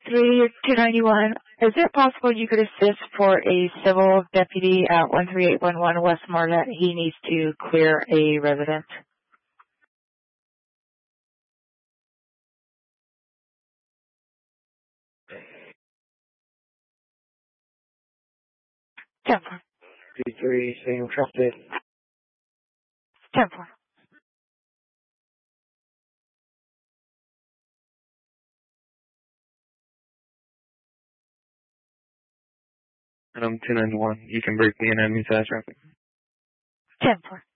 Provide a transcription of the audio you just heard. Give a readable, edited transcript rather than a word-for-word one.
3291. Is it possible you could assist for a civil deputy at 13811 West Marlette? He needs to clear a resident. Temple. 3 same trusted. Temple. And I'm 291. You can break me in enemy side traffic. Temple.